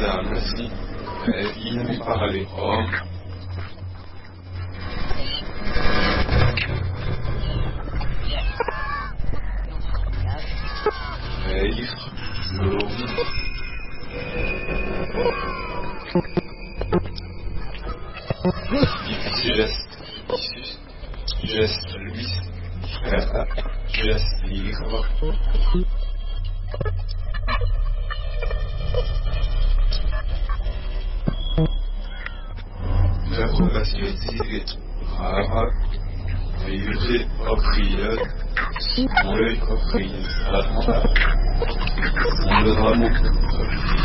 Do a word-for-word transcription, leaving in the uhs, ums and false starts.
Suzanne, si äh, Ihnen parler en Vivre, l'homme, geste, geste, lui, geste, vivre. L'approbation rare, vivre, offrir, on le offrir, on le rameau.